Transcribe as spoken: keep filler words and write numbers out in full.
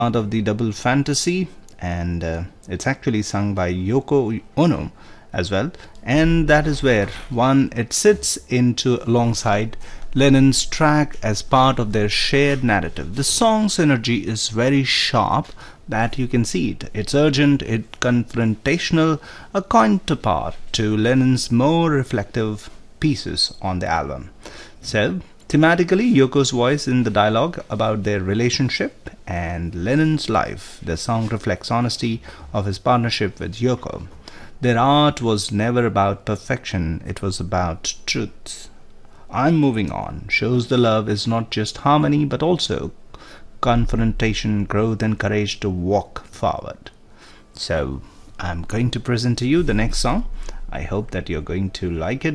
part of the double fantasy, and uh, it's actually sung by Yoko Ono as well, and that is where one it sits into alongside Lennon's track as part of their shared narrative. The song's energy is very sharp, that you can see it. It's urgent, it's confrontational, a counterpart to Lennon's more reflective pieces on the album. So thematically, Yoko's voice in the dialogue about their relationship and Lennon's life. The song reflects honesty of his partnership with Yoko. Their art was never about perfection, it was about truth. I'm Moving On shows the love is not just harmony but also confrontation, growth and courage to walk forward. So I'm going to present to you the next song. I hope that you're going to like it.